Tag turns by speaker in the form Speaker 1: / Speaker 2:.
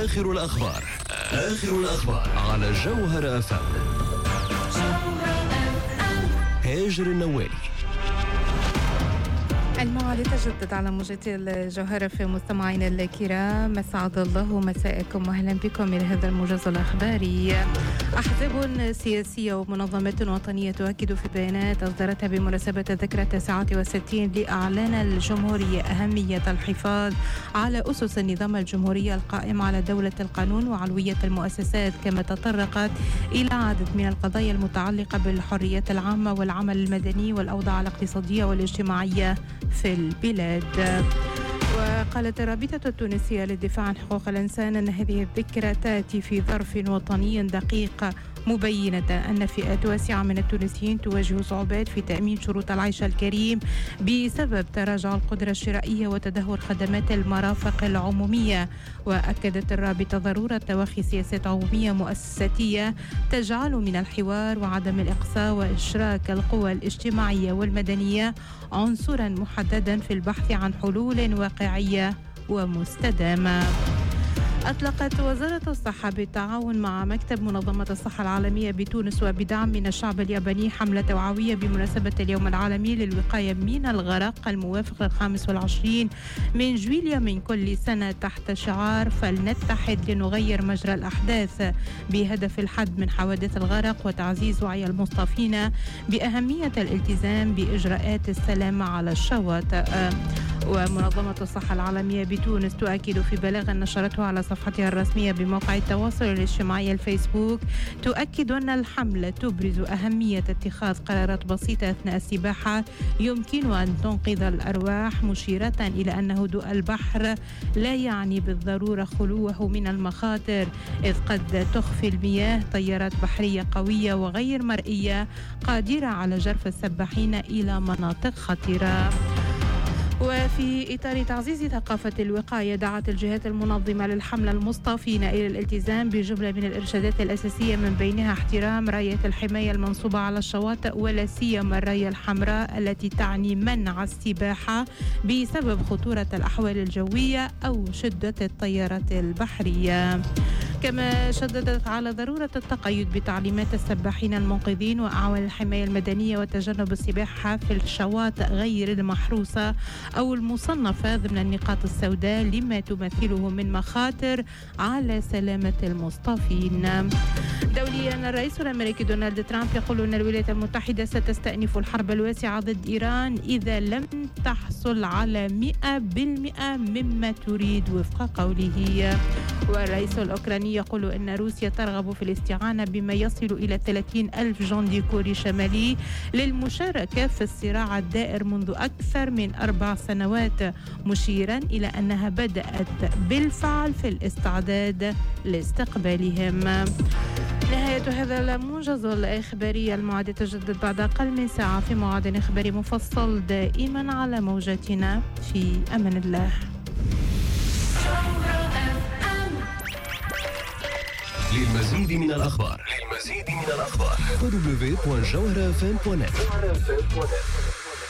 Speaker 1: آخر الأخبار على جوهر أفهم. هاجر النوالي.
Speaker 2: الموعد تجدد على موجة الجوهرة في مستمعينا الكرام. مسعد الله مساءكم واهلا بكم إلى هذا الموجز الأخباري. أحزاب سياسية ومنظمات وطنية تؤكد في بيانات أصدرتها بمناسبة الذكرى 69 لإعلان الجمهورية أهمية الحفاظ على أسس النظام الجمهوري القائم على دولة القانون وعلوية المؤسسات، كما تطرقت إلى عدد من القضايا المتعلقة بالحريات العامة والعمل المدني والأوضاع الاقتصادية والاجتماعية في البلاد. وقالت الرابطة التونسية للدفاع عن حقوق الإنسان أن هذه الذكرى تأتي في ظرف وطني دقيق، مبينة أن فئات واسعة من التونسيين تواجه صعوبات في تأمين شروط العيش الكريم بسبب تراجع القدرة الشرائية وتدهور خدمات المرافق العمومية. وأكدت الرابطة ضرورة توخي سياسات عمومية مؤسساتية تجعل من الحوار وعدم الإقصاء وإشراك القوى الاجتماعية والمدنية عنصرا محددا في البحث عن حلول واقعية ومستدامة. أطلقت وزارة الصحة بالتعاون مع مكتب منظمة الصحة العالمية بتونس وبدعم من الشعب الياباني حملة توعوية بمناسبة اليوم العالمي للوقاية من الغرق الموافق 25 من جويليا من كل سنة، تحت شعار فلنتحد لنغير مجرى الأحداث، بهدف الحد من حوادث الغرق وتعزيز وعي المصطفين بأهمية الالتزام بإجراءات السلامة على الشواطئ. ومنظمة الصحة العالمية بتونس تؤكد في بلاغ نشرته على صفحتها الرسمية بموقع التواصل الاجتماعي الفيسبوك، تؤكد أن الحملة تبرز أهمية اتخاذ قرارات بسيطة أثناء السباحة يمكن أن تنقذ الأرواح، مشيرة إلى أن هدوء البحر لا يعني بالضرورة خلوه من المخاطر، إذ قد تخفي المياه تيارات بحرية قوية وغير مرئية قادرة على جرف السباحين إلى مناطق خطرة. وفي إطار تعزيز ثقافة الوقاية، دعت الجهات المنظمة للحملة المصطفين إلى الالتزام بجملة من الإرشادات الأساسية، من بينها احترام راية الحماية المنصوبة على الشواطئ، ولا سيما الراية الحمراء التي تعني منع السباحة بسبب خطورة الأحوال الجوية أو شدة التيارات البحرية. كما شددت على ضرورة التقيد بتعليمات السباحين المنقذين وأعوان الحماية المدنية وتجنب السباحة في الشواطئ غير المحروسة أو المصنفة ضمن النقاط السوداء لما تمثله من مخاطر على سلامة المصطفين. دوليا، الرئيس الأمريكي دونالد ترامب يقول أن الولايات المتحدة ستستأنف الحرب الواسعة ضد إيران إذا لم تحصل على 100% مما تريد وفق قوله. والرئيس الأوكراني يقول أن روسيا ترغب في الاستعانة بما يصل إلى 30,000 جندي كوري شمالي للمشاركة في الصراع الدائر منذ أكثر من 4 سنوات، مشيرا إلى أنها بدأت بالفعل في الاستعداد لاستقبالهم. نهاية هذا الموجز الإخباري. الموعد تجدد بعد أقل من ساعة في موعد إخباري مفصل دائما على موجتنا. في أمان الله.
Speaker 1: للمزيد من الأخبار www.jawharafm.net